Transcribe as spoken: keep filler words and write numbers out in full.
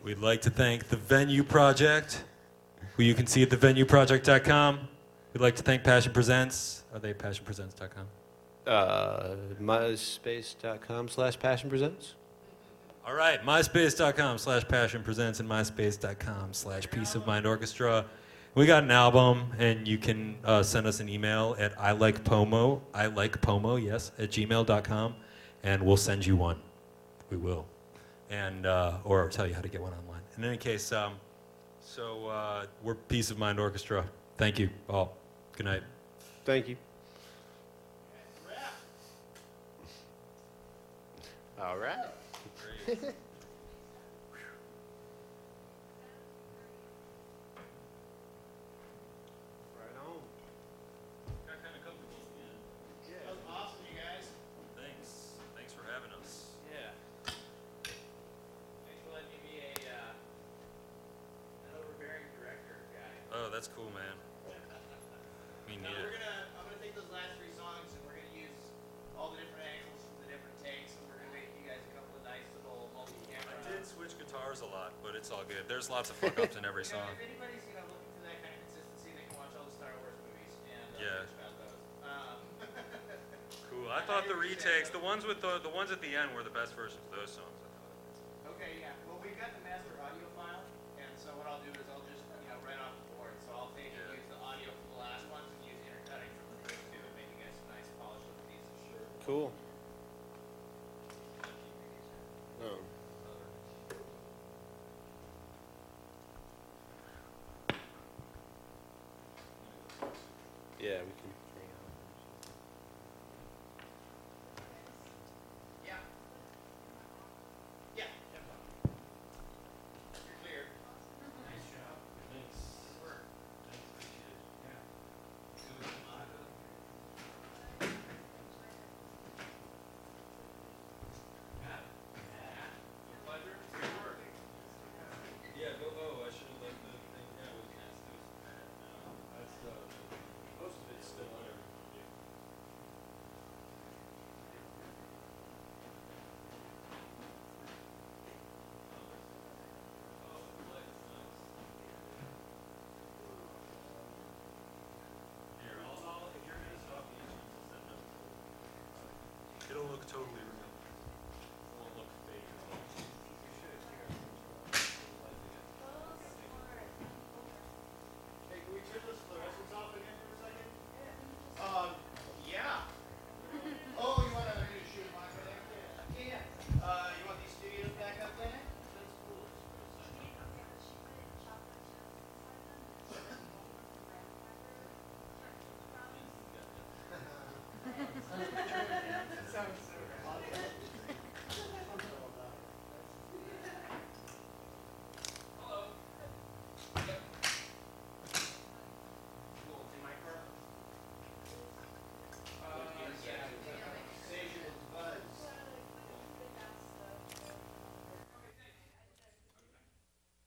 We'd like to thank the Venue Project, who you can see at the venue project dot com. We'd like to thank Passion Presents. Are they passion presents dot com? Uh, myspace.com slash passion presents. All right, myspace dot com slash passion presents and myspace dot com slash peace of mind orchestra. We got an album, and you can uh, send us an email at I like Pomo, I like Pomo, yes, at gmail dot com, and we'll send you one. We will. And, uh, or tell you how to get one online. In any case, um, so uh, we're Peace of Mind Orchestra. Thank you all. Good night. Thank you. All right. Great. Right on. Got kind of comfortable at the end. Yeah. That was awesome, you guys. Thanks. Thanks for having us. Yeah. Thanks for letting me be a uh, an overbearing director guy. Oh, that's cool, man. We Now need we're it. gonna I'm gonna take those last three songs and we're gonna use all the different angles from the different takes and we're gonna make you guys a couple of nice little multi-camera. I did switch guitars a lot, but it's all good. There's lots of fuck ups in every Yeah, song. if anybody's you know looking for that kind of consistency, they can watch all the Star Wars movies and uh, Yeah. bitch about those. Um, Cool. I thought the retakes, the ones with the the ones at the end were the best versions of those songs. I thought. Okay, yeah. Well, we've got the master audio file, and so what I'll do is I'll just, you know, right off the board. So I'll take Yeah. and use the audio from the last ones and use intercutting from the first two and make you guys some nice polished looking pieces. Sure. Cool. Oh. Yeah, we can.